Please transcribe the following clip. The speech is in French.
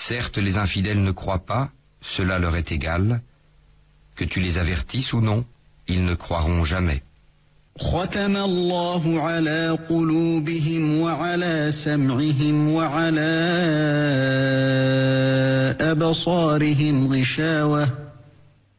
Certes, les infidèles ne croient pas, cela leur est égal. Que tu les avertisses ou non, ils ne croiront jamais. ختم الله على قلوبهم وعلى سمعهم وعلى أبصارهم غشاوة